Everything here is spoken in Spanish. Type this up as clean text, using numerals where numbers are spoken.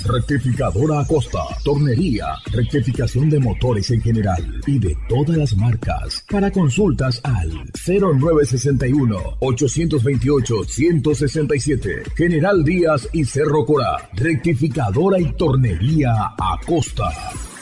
Rectificadora Acosta, tornería, rectificación de motores en general y de todas las marcas. Para consultas al 0961-828-167. General Díaz y Cerro Corá. Rectificadora y tornería Acosta.